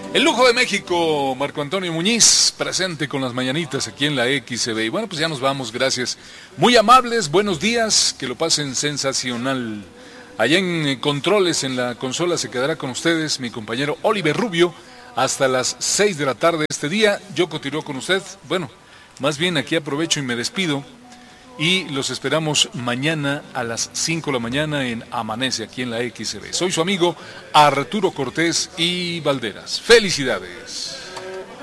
El lujo de México, Marco Antonio Muñiz, presente con las mañanitas aquí en la XCB. Y bueno, pues ya nos vamos, gracias. Muy amables, buenos días, que lo pasen sensacional. Allá en controles, en la consola, se quedará con ustedes mi compañero Oliver Rubio hasta las 6 de la tarde este día. Yo continúo con usted. Bueno, más bien aquí aprovecho y me despido. Y los esperamos mañana a las 5 de la mañana en Amanece, aquí en la XCB. Soy su amigo Arturo Cortés y Valderas. ¡Felicidades!